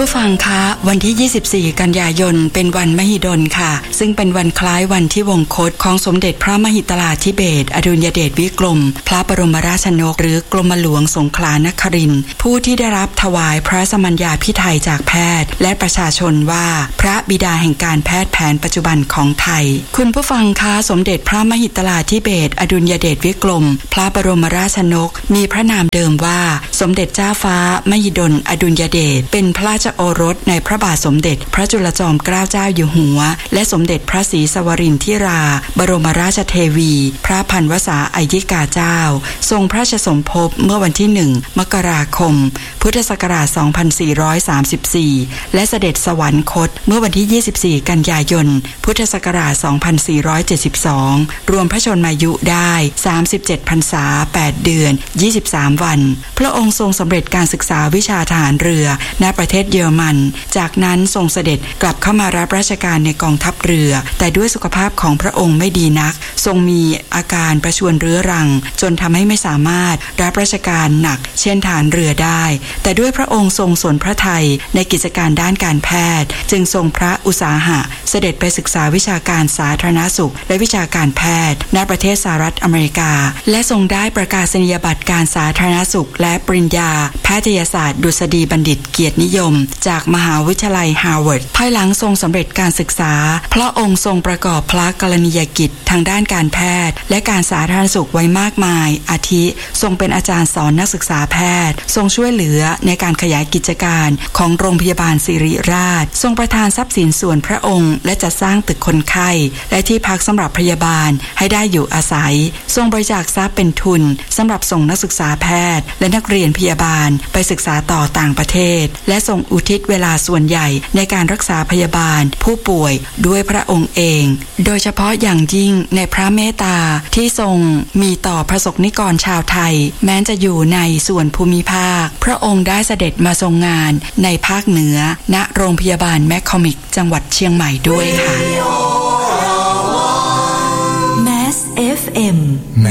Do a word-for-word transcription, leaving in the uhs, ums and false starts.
ผู้ฟังคะวันที่ยี่สิบสี่กันยายนเป็นวันมหิดลค่ะซึ่งเป็นวันคล้ายวันที่วงคตของสมเด็จพระมหิตลาธิเบศรอดุลยเดชวิกรมพระบรมราชชนกหรือกรมหลวงสงขลานครินทร์ผู้ที่ได้รับถวายพระสมัญญาภิไธยจากแพทย์และประชาชนว่าพระบิดาแห่งการแพทย์แผนปัจจุบันของไทยคุณผู้ฟังคะสมเด็จพระมหิตลาธิเบศรอดุลยเดชวิกรมพระบรมราชชนกมีพระนามเดิมว่าสมเด็จเจ้าฟ้ามหิดลอดุลยเดชเป็นพระราชโอรสในพระบาทสมเด็จพระจุลจอมเกล้าเจ้าอยู่หัวและสมเด็จพระศรีสวรินทร์ธิราบรมราชเทวีพระพันวษาอัยยิกาเจ้าทรงพระราชสมภพเมื่อวันที่หนึ่งมกราคมพุทธศักราชสองพันสี่ร้อยสามสิบสี่และเสด็จสวรรคตเมื่อวันที่ยี่สิบสี่กันยายนพุทธศักราชสองพันสี่ร้อยเจ็ดสิบสองรวมพระชนมายุได้สามสิบเจ็ดพรรษาแปดเดือนยี่สิบสามวันพระองค์ทรงสำเร็จการศึกษาวิชาทหารเรือณประเทศเยอรมันจากนั้นทรงเสด็จกลับเข้ามารับราชการในกองทัพเรือแต่ด้วยสุขภาพของพระองค์ไม่ดีนักทรงมีอาการประชวรเรื้อรังจนทำให้ไม่สามารถรับราชการหนักเช่นทหารเรือได้แต่ด้วยพระองค์ทรงสนพระทัยในกิจการด้านการแพทย์จึงทรงพระอุตสาหะเสด็จไปศึกษาวิชาการสาธารณสุขและวิชาการแพทย์ณประเทศสหรัฐอเมริกาและทรงได้ประกาศนียบัตรการสาธารณสุขและปริญญาแพทยศาสตร์ดุษฎีบัณฑิตเกียรตินิยมจากมหาวิทยาลัยฮาร์วาร์ดภายหลังทรงสำเร็จการศึกษาพระองค์ทรงประกอบพระกรณียกิจทางด้านการแพทย์และการสาธารณสุขไว้มากมายอาทิทรงเป็นอาจารย์สอนนักศึกษาแพทย์ทรงช่วยเหลือในการขยายกิจการของโรงพยาบาลศิริราชทรงประทานทรัพย์สินส่วนพระองค์และจัดสร้างตึกคนไข้และที่พักสำหรับพยาบาลให้ได้อยู่อาศัยทรงบริจาคทรัพย์เป็นทุนสำหรับส่งนักศึกษาแพทย์และนักเรียนพยาบาลไปศึกษาต่อต่างประเทศและทรงอุทิศเวลาส่วนใหญ่ในการรักษาพยาบาลผู้ป่วยด้วยพระองค์เองโดยเฉพาะอย่างยิ่งในพระเมตตาที่ทรงมีต่อประสบนิกรชาวไทยแม้จะอยู่ในส่วนภูมิภาคพระองค์ได้เสด็จมาทรงงานในภาคเหนือณโรงพยาบาลแมคคอมิกจังหวัดเชียงใหม่ด้วยค่ะแมส เอฟ เอ็ม